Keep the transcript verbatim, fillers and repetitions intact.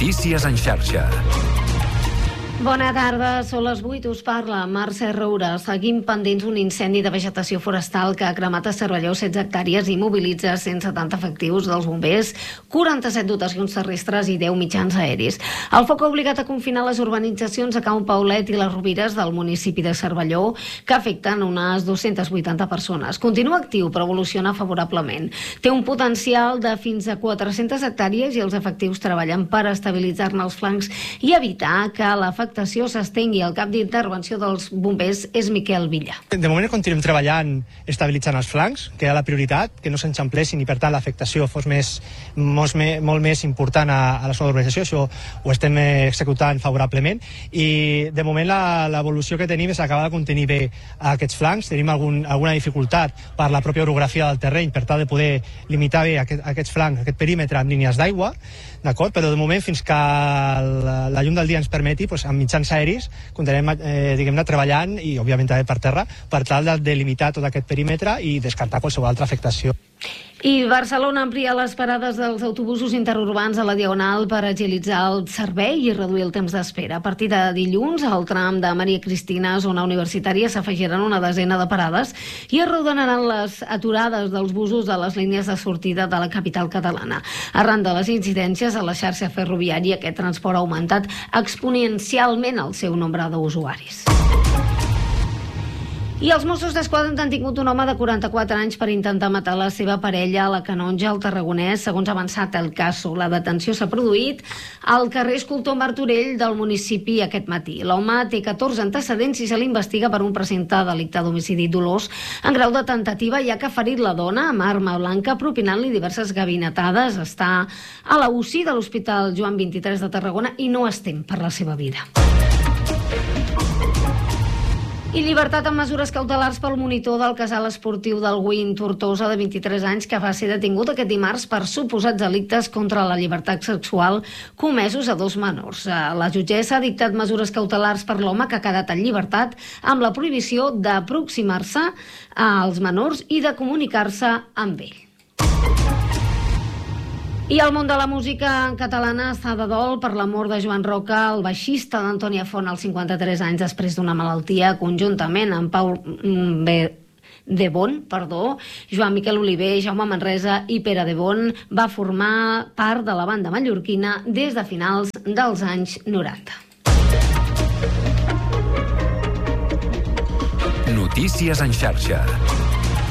Notícies en xarxa. Bona tarda, són les vuit, us parla Mercè Roura. Seguim pendents un incendi de vegetació forestal que ha cremat a Cervelló setze hectàrees i mobilitza cent setanta efectius dels bombers, quaranta-set dotacions terrestres i deu mitjans aeris. El foc ha obligat a confinar les urbanitzacions de Can Paulet i les Rovires del municipi de Cervelló, que afecten unes dues-centes vuitanta persones. Continua actiu, però evoluciona favorablement. Té un potencial de fins a quatre-centes hectàrees i els efectius treballen per estabilitzar-ne els flancs i evitar que l'afectació s'estengui. El cap d'intervenció dels bombers és Miquel Villa. De moment continuem treballant estabilitzant els flancs, que era la prioritat, que no s'enxamplessin i per tant l'afectació fos més, molt, molt més important a, a la zona d'urbanització. Això ho estem executant favorablement i de moment l'evolució que tenim és acabar de contenir bé aquests flancs. Tenim algun, alguna dificultat per la pròpia orografia del terreny per tal de poder limitar bé aquest, aquests flancs, aquest perímetre amb línies d'aigua, d'acord? Però de moment fins que la, la llum del dia ens permeti, doncs, amb mitjans aeris continuarem eh, diguem-ne treballant i òbviament també per terra per tal de delimitar tot aquest perímetre i descartar qualsevol altra afectació. I Barcelona amplia les parades dels autobusos interurbans a la Diagonal per agilitzar el servei i reduir el temps d'espera. A partir de dilluns, al tram de Maria Cristina, zona universitària, s'afegiran una desena de parades i es reordenaran les aturades dels busos de les línies de sortida de la capital catalana. Arran de les incidències a la xarxa ferroviària, aquest transport ha augmentat exponencialment el seu nombre d'usuaris. I els Mossos d'Esquadra han tingut un home de quaranta-quatre anys per intentar matar la seva parella a la Canonja, al Tarragonès, segons ha avançat el caso. La detenció s'ha produït al carrer Escultor Martorell del municipi aquest matí. L'home té catorze antecedents i se l'investiga per un presumpte delicte d'homicidi dolós en grau de tentativa, ja que ha ferit la dona amb arma blanca, propinant-li diverses gabinetades. Està a la U C I de l'Hospital Joan vint-i-tres de Tarragona i no es tem per la seva vida. I llibertat amb mesures cautelars pel monitor del casal esportiu del Win Tortosa, de vint-i-tres anys, que va ser detingut aquest dimarts per suposats delictes contra la llibertat sexual comesos a dos menors. La jutgessa ha dictat mesures cautelars per l'home, que ha quedat en llibertat, amb la prohibició d'aproximar-se als menors i de comunicar-se amb ell. I el món de la música catalana està de dol per la mort de Joan Roca, el baixista d'Antònia Font, als cinquanta-tres anys, després d'una malaltia, conjuntament amb Pau de Bon, perdó, Joan Miquel Oliver, Jaume Manresa i Pere de Bon va formar part de la banda mallorquina des de finals dels anys noranta. Notícies en xarxa.